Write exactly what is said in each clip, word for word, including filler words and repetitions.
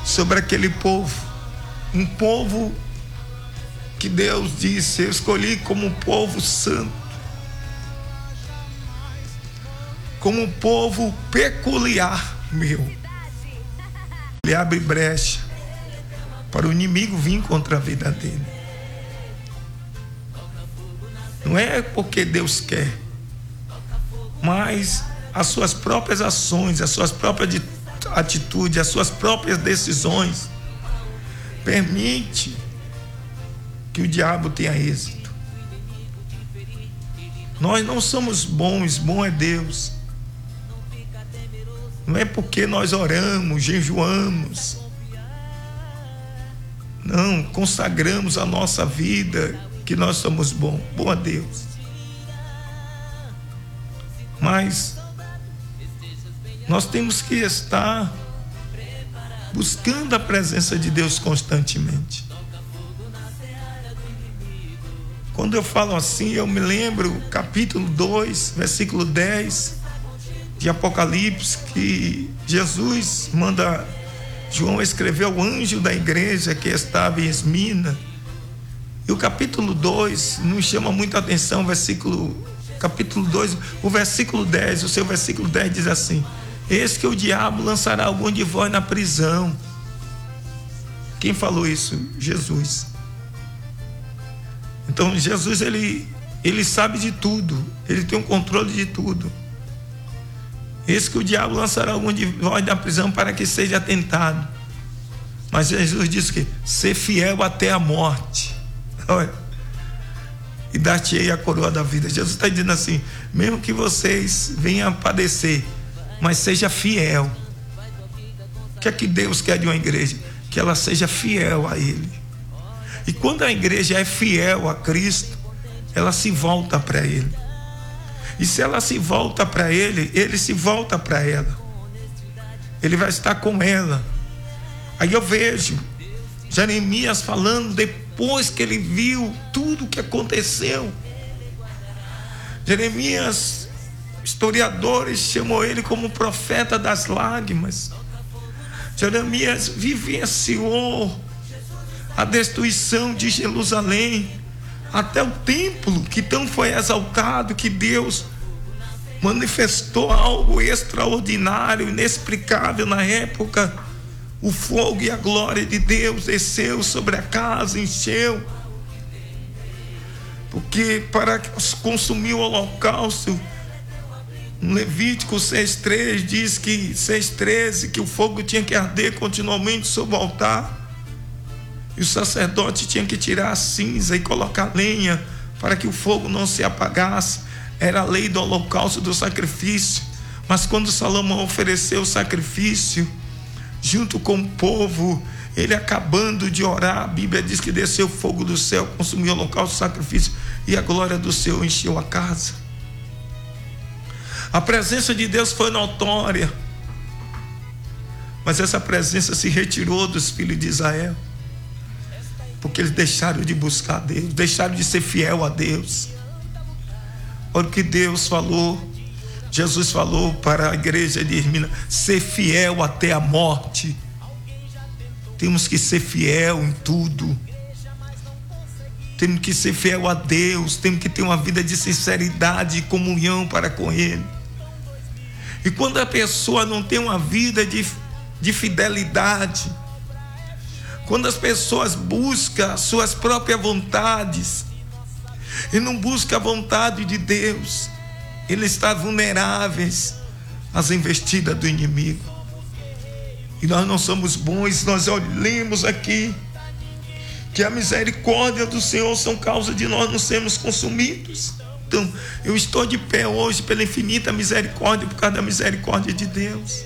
sobre aquele povo. Um povo que Deus disse: eu escolhi como um povo santo, como um povo peculiar meu. Ele abre brecha para o inimigo vir contra a vida dele. Não é porque Deus quer, mas as suas próprias ações, as suas próprias atitudes, as suas próprias decisões permite que o diabo tenha êxito. Nós não somos bons, bom é Deus. Não é porque nós oramos, jejuamos, não, consagramos a nossa vida que nós somos bons, bom a Deus. Mas nós temos que estar buscando a presença de Deus constantemente. Quando eu falo assim, eu me lembro capítulo dois, versículo dez de Apocalipse, que Jesus manda João escrever ao anjo da igreja que estava em Esmina. E o capítulo dois nos chama muita atenção, versículo, capítulo dois, o versículo dez, o seu versículo dez diz assim: eis que o diabo lançará algum de vós na prisão. Quem falou isso? Jesus. Então Jesus, ele, ele sabe de tudo, ele tem um controle de tudo. Eis que o diabo lançará algum de vós na prisão para que seja tentado. Mas Jesus disse que ser fiel até a morte. Olha, e dar-te-ei a coroa da vida. Jesus está dizendo assim: mesmo que vocês venham a padecer, mas seja fiel. O que é que Deus quer de uma igreja? Que ela seja fiel a Ele. E quando a igreja é fiel a Cristo, ela se volta para Ele. E se ela se volta para Ele, Ele se volta para ela. Ele vai estar com ela. Aí eu vejo Jeremias falando depois que ele viu tudo o que aconteceu. Jeremias, historiadores chamam ele como profeta das lágrimas. Jeremias vivenciou a destruição de Jerusalém, até o templo que tão foi exaltado, que Deus manifestou algo extraordinário, inexplicável na época. O fogo e a glória de Deus desceu sobre a casa, encheu, porque para consumir o holocausto, no Levítico seis, três diz que seis, treze, que o fogo tinha que arder continuamente sobre o altar, e o sacerdote tinha que tirar a cinza e colocar lenha para que o fogo não se apagasse. Era a lei do holocausto, do sacrifício. Mas quando Salomão ofereceu o sacrifício junto com o povo, ele acabando de orar, a Bíblia diz que desceu fogo do céu, consumiu o holocausto, o sacrifício, e a glória do Senhor encheu a casa. A presença de Deus foi notória, mas essa presença se retirou dos filhos de Israel, porque eles deixaram de buscar Deus, deixaram de ser fiel a Deus. Olha o que Deus falou, Jesus falou para a igreja de Esmina: ser fiel até a morte. Temos que ser fiel em tudo. Temos que ser fiel a Deus, temos que ter uma vida de sinceridade e comunhão para com Ele. E quando a pessoa não tem uma vida de, de fidelidade, quando as pessoas buscam suas próprias vontades e não buscam a vontade de Deus, eles estão vulneráveis às investidas do inimigo. E nós não somos bons. Nós olhamos aqui que a misericórdia do Senhor são causa de nós não sermos consumidos. Então eu estou de pé hoje pela infinita misericórdia, por causa da misericórdia de Deus.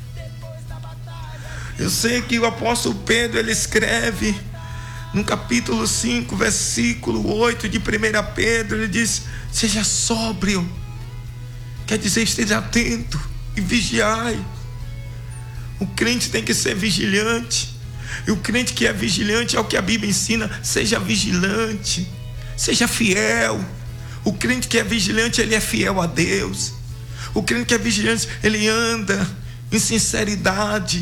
Eu sei que o apóstolo Pedro, ele escreve no capítulo cinco, versículo oito de primeira Pedro, ele diz: seja sóbrio, quer dizer, esteja atento e vigiai. O crente tem que ser vigilante, e o crente que é vigilante é o que a Bíblia ensina: seja vigilante, seja fiel. O crente que é vigilante, ele é fiel a Deus. O crente que é vigilante, ele anda em sinceridade,